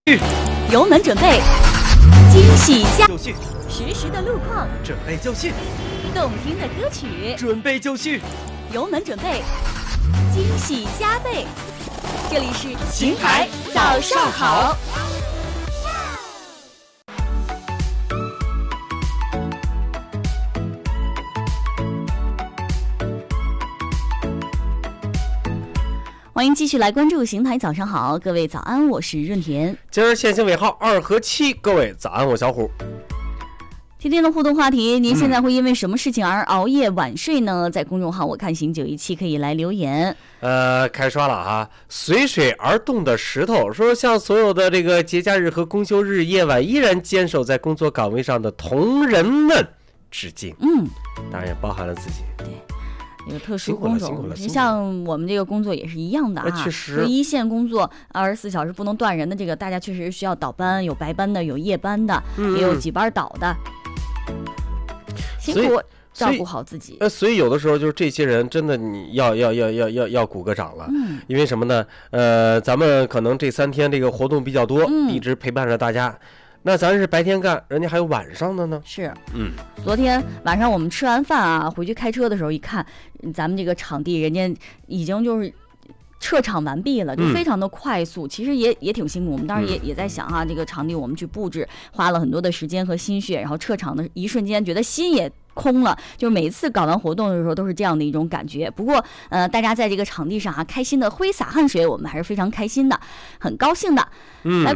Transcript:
油门准备，惊喜加就绪， 实时的路况， 准备就绪， 动听的歌曲， 准备就绪， 油门准备，惊喜加倍。这里是邢台早上好。欢迎继续来关注邢台早上好，各位早安，我是润田。 今儿限行尾号2和7，各位早安，我小虎。 今天的互动话题，您现在会因为什么事情而熬夜晚睡呢？在公众号我看行917可以来留言。 开刷了啊！随水而动的石头说，向所有的这个节假日和公休日夜晚依然坚守在工作岗位上的同仁们致敬。当然也包含了自己。对。有特殊工种，像我们这个工作也是一样的啊。确实， 一线工作24小时不能断人的这个，大家确实需要倒班，有白班的，有夜班的，也有几班倒的。辛苦照顾好自己。 所以有的时候就是这些人真的你要鼓个掌了。因为什么呢？咱们可能这3天这个活动比较多，一直陪伴着大家。那咱是白天干，人家还有晚上的呢。 是，昨天晚上我们吃完饭啊，回去开车的时候一看，咱们这个场地人家已经就是撤场完毕了，就非常的快速。其实也挺辛苦，我们当时也在想哈，这个场地我们去布置，花了很多的时间和心血，然后撤场的一瞬间，觉得心也空了，就是每次搞完活动的时候都是这样的一种感觉。不过大家在这个场地上啊，开心的挥洒汗水，我们还是非常开心的，很高兴的。来